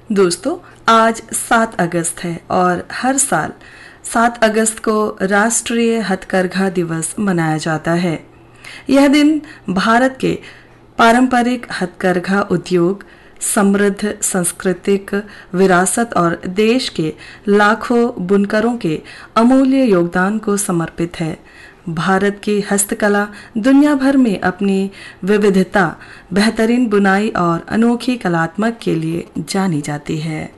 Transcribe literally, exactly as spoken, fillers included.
दोस्तों, आज सात अगस्त है और हर साल सात अगस्त को राष्ट्रीय हथकरघा दिवस मनाया जाता है। यह दिन भारत के पारंपरिक हथकरघा उद्योग, समृद्ध सांस्कृतिक विरासत और देश के लाखों बुनकरों के अमूल्य योगदान को समर्पित है। भारत की हस्तकला दुनिया भर में अपनी विविधता, बेहतरीन बुनाई और अनोखी कलात्मक के लिए जानी जाती है।